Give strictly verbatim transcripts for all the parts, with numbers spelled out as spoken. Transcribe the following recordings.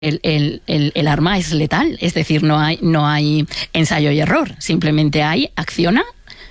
El, el, el, el arma es letal, es decir, no hay, no hay ensayo y error, simplemente hay acciona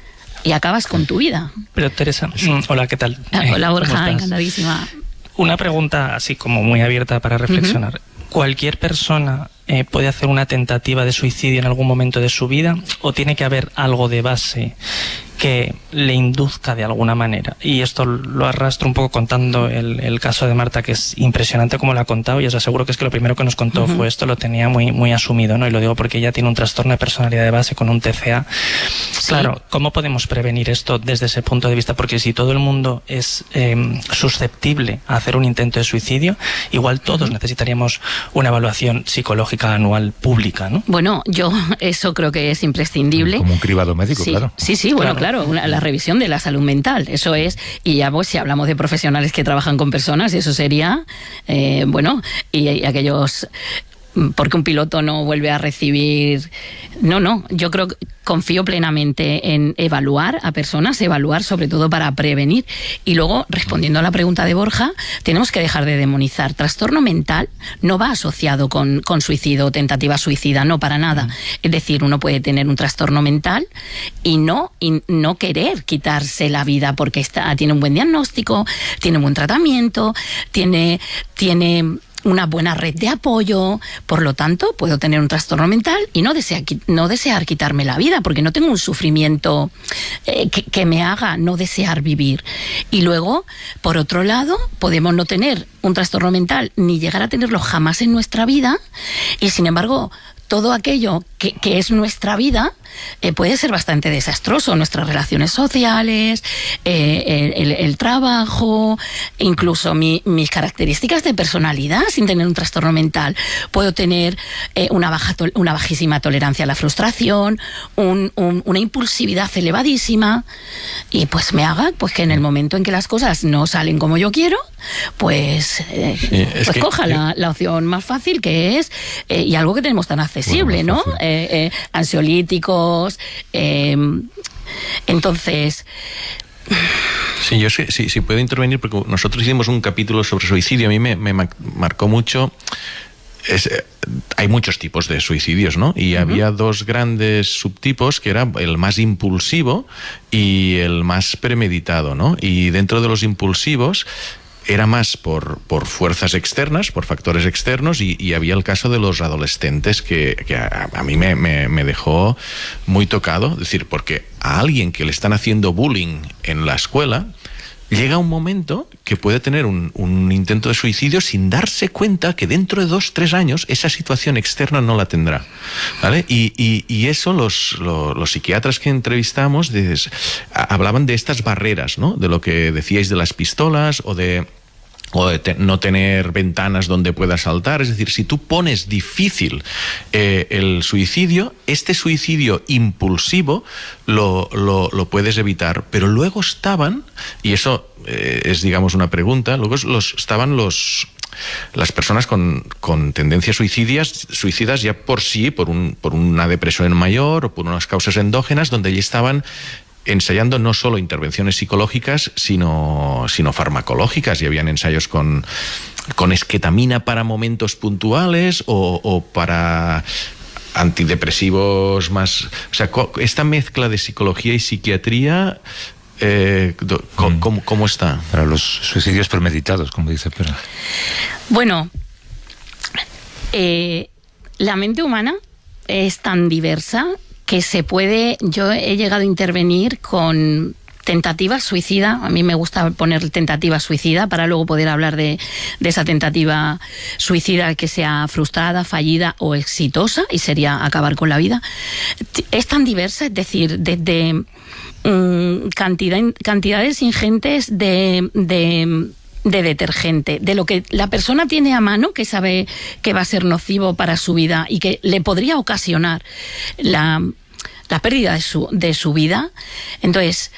y acabas con tu vida. Pero Teresa, hola, ¿qué tal? Hola Borja, encantadísima. Una pregunta así como muy abierta para reflexionar. Uh-huh. ¿Cualquier persona eh, puede hacer una tentativa de suicidio en algún momento de su vida o tiene que haber algo de base que le induzca de alguna manera? Y esto lo arrastro un poco contando el, el caso de Marta, que es impresionante como lo ha contado, y os aseguro que es que lo primero que nos contó uh-huh. fue esto, lo tenía muy, muy asumido, ¿no? Y lo digo porque ella tiene un trastorno de personalidad de base con un T C A. Sí. Claro, ¿cómo podemos prevenir esto desde ese punto de vista? Porque si todo el mundo es eh, susceptible a hacer un intento de suicidio, igual todos uh-huh. necesitaríamos una evaluación psicológica anual pública, ¿no? Bueno, yo eso creo que es imprescindible. Como un cribado médico, sí, claro. Sí, sí, bueno, claro. Claro, una, la revisión de la salud mental, eso es, y ya pues si hablamos de profesionales que trabajan con personas, eso sería, eh, bueno, y, y aquellos, porque un piloto no vuelve a recibir, no, no, yo creo que confío plenamente en evaluar a personas, evaluar sobre todo para prevenir. Y luego, respondiendo a la pregunta de Borja, tenemos que dejar de demonizar. Trastorno mental no va asociado con, con suicidio o tentativa suicida, no, para nada. Mm. Es decir, uno puede tener un trastorno mental y no, y no querer quitarse la vida porque está, tiene un buen diagnóstico, tiene un buen tratamiento, tiene... tiene una buena red de apoyo, por lo tanto puedo tener un trastorno mental y no desear, no desear quitarme la vida porque no tengo un sufrimiento eh, que, que me haga no desear vivir. Y luego, por otro lado, podemos no tener un trastorno mental ni llegar a tenerlo jamás en nuestra vida y sin embargo todo aquello que, que es nuestra vida eh, puede ser bastante desastroso. Nuestras relaciones sociales, eh, el, el, el trabajo, incluso mi, mis características de personalidad sin tener un trastorno mental. Puedo tener eh, una, baja to- una bajísima tolerancia a la frustración, un, un, una impulsividad elevadísima y pues me haga pues que en el momento en que las cosas no salen como yo quiero, pues, eh, sí, pues que, coja que... la, la opción más fácil que es, eh, y algo que tenemos tan accesible, bueno, ¿no? Eh, eh, ansiolíticos, eh, entonces... Sí, yo sí, sí, sí puedo intervenir porque nosotros hicimos un capítulo sobre suicidio, a mí me, me marcó mucho... Es, hay muchos tipos de suicidios, ¿no? Y uh-huh. había dos grandes subtipos, que era el más impulsivo y el más premeditado, ¿no? Y dentro de los impulsivos era más por, por fuerzas externas, por factores externos, y, y había el caso de los adolescentes que, que a, a mí me, me, me dejó muy tocado, es decir, porque a alguien que le están haciendo bullying en la escuela, llega un momento que puede tener un, un intento de suicidio sin darse cuenta que dentro de dos, tres años esa situación externa no la tendrá, ¿vale? Y, y, y eso los, los, los psiquiatras que entrevistamos des, hablaban de estas barreras, ¿no? De lo que decíais de las pistolas o de... o de te, no tener ventanas donde pueda saltar. Es decir, si tú pones difícil eh, el suicidio, este suicidio impulsivo lo, lo, lo puedes evitar. Pero luego estaban, y eso eh, es digamos una pregunta, luego los, estaban los... las personas con, con tendencias suicidas, suicidas ya por sí, por, un, por una depresión mayor o por unas causas endógenas, donde ya estaban ensayando no solo intervenciones psicológicas, sino, sino farmacológicas, y habían ensayos con, con esketamina para momentos puntuales o, o para antidepresivos más... O sea, esta mezcla de psicología y psiquiatría... Eh, ¿cómo, cómo, ¿Cómo está? Para los suicidios premeditados, como dice Pera. Bueno, eh, la mente humana es tan diversa que se puede... Yo he llegado a intervenir con tentativa suicida. A mí me gusta poner tentativa suicida para luego poder hablar de, de esa tentativa suicida que sea frustrada, fallida o exitosa, y sería acabar con la vida. Es tan diversa, es decir, desde um, cantidad, cantidades ingentes de... de de detergente, de lo que la persona tiene a mano, que sabe que va a ser nocivo para su vida y que le podría ocasionar la, la pérdida de su, de su vida. Entonces,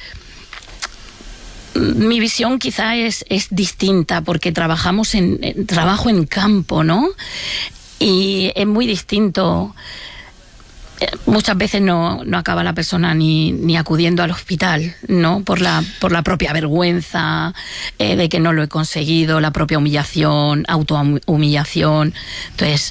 mi visión quizá es, es distinta porque trabajamos en, en trabajo en campo, ¿no? Y es muy distinto muchas veces no, no acaba la persona ni, ni acudiendo al hospital, ¿no? Por la, por la propia vergüenza eh, de que no lo he conseguido, la propia humillación, autohumillación. Entonces,